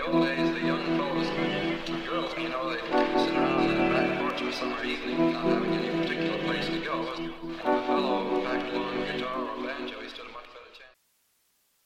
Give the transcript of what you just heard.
old days, the young fellows, girls, you know, they sit around the back porch of a summer evening,